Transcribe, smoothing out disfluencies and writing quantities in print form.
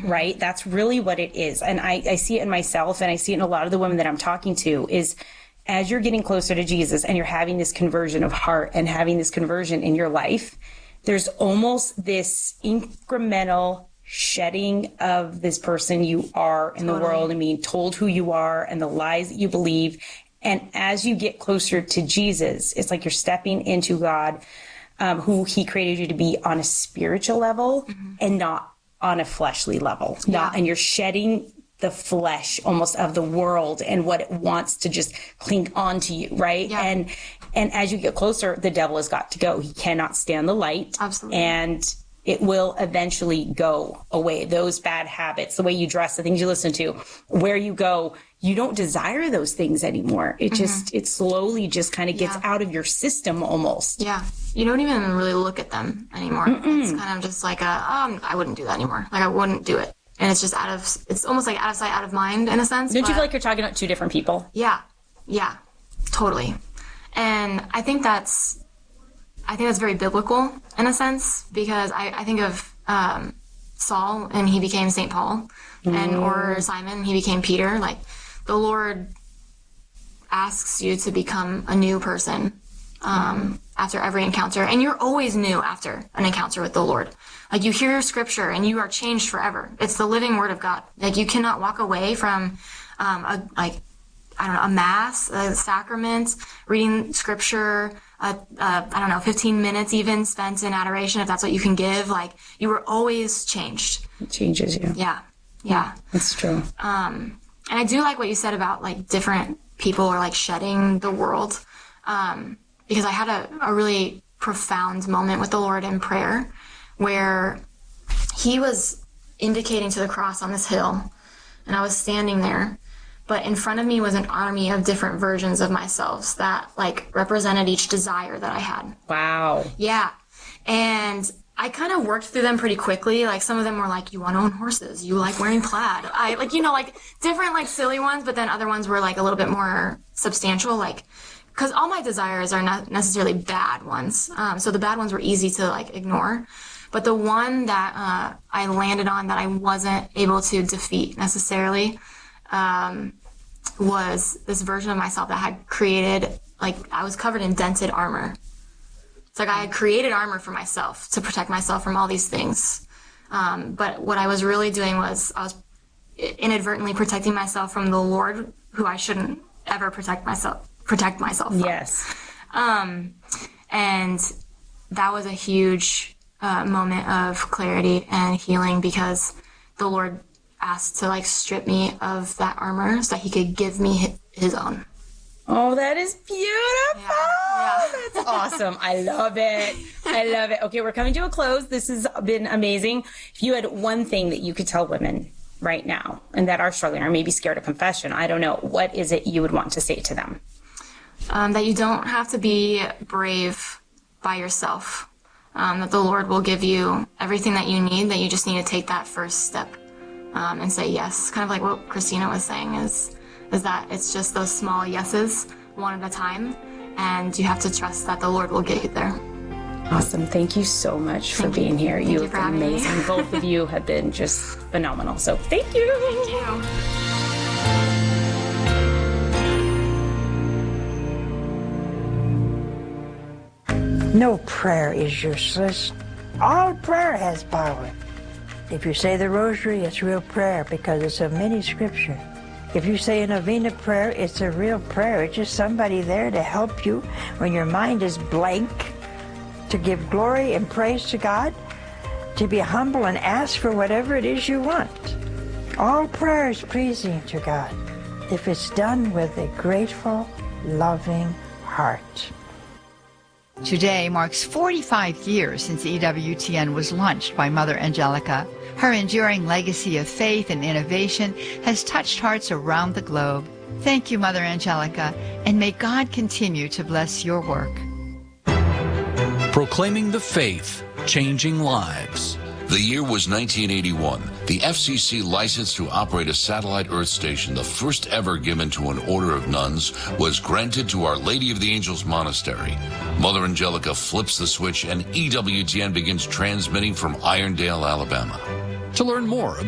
right? That's really what it is. And I see it in myself, and I see it in a lot of the women that I'm talking to, is as you're getting closer to Jesus and you're having this conversion of heart and having this conversion in your life, there's almost this incremental shedding of this person you are in the world and being told who you are and the lies that you believe. And as you get closer to Jesus, it's like you're stepping into God, who he created you to be on a spiritual level and not on a fleshly level. And you're shedding the flesh almost of the world and what it wants to just cling on to you, right? And as you get closer, the devil has got to go. He cannot stand the light. Absolutely. And it will eventually go away. Those bad habits, the way you dress, the things you listen to, where you go, you don't desire those things anymore. It just, it slowly just kind of gets out of your system almost. Yeah. You don't even really look at them anymore. It's kind of just like I wouldn't do that anymore. Like I wouldn't do it. And it's just it's almost like out of sight, out of mind in a sense. Don't you feel like you're talking about two different people? Yeah. Yeah. Totally. And I think that's very biblical in a sense, because I think of Saul and he became St. Paul, or Simon, he became Peter. Like the Lord asks you to become a new person after every encounter, and you're always new after an encounter with the Lord. Like you hear scripture and you are changed forever. It's the living word of God. Like you cannot walk away from a mass, a sacrament, reading scripture, 15 minutes even spent in adoration, if that's what you can give. Like you were always changed. It changes you. Yeah. Yeah. That's true. And I do like what you said about like different people are like shedding the world. Because I had a really profound moment with the Lord in prayer where he was indicating to the cross on this hill, and I was standing there. But in front of me was an army of different versions of myself that like represented each desire that I had. Wow. Yeah. And I kind of worked through them pretty quickly. Like some of them were like, you want to own horses. You like wearing plaid. Like different like silly ones. But then other omes were like a little bit more substantial. Like, cause all my desires are not necessarily bad ones. So the bad ones were easy to like ignore. But the one that I landed on that I wasn't able to defeat necessarily was this version of myself that had created, like, I was covered in dented armor. It's like I had created armor for myself to protect myself from all these things. But what I was really doing was I was inadvertently protecting myself from the Lord, who I shouldn't ever protect myself from. Yes. And that was a huge moment of clarity and healing, because the Lord asked to like strip me of that armor so that he could give me his own. Oh, that is beautiful. Yeah. That's awesome. I love it. I love it. Okay, we're coming to a close. This has been amazing. If you had one thing that you could tell women right now and that are struggling or maybe scared of confession, I don't know, what is it you would want to say to them? That you don't have to be brave by yourself. That the Lord will give you everything that you need, that you just need to take that first step and say yes. Kind of like what Christina was saying is that it's just those small yeses, one at a time, and you have to trust that the Lord will get you there. Awesome. Thank you so much for being here. Thank you for have been having me. amazing. Both of you have been just phenomenal. So thank you. Thank you. No prayer is useless. All prayer has power. If you say the rosary, it's real prayer because it's a mini scripture. If you say a novena prayer, it's a real prayer. It's just somebody there to help you when your mind is blank, to give glory and praise to God, to be humble and ask for whatever it is you want. All prayer is pleasing to God if it's done with a grateful, loving heart. Today marks 45 years since EWTN was launched by Mother Angelica. Her enduring legacy of faith and innovation has touched hearts around the globe. Thank you, Mother Angelica, and may God continue to bless your work. Proclaiming the faith, changing lives. The year was 1981. The FCC license to operate a satellite Earth station, the first ever given to an order of nuns, was granted to Our Lady of the Angels Monastery. Mother Angelica flips the switch and EWTN begins transmitting from Irondale, Alabama. To learn more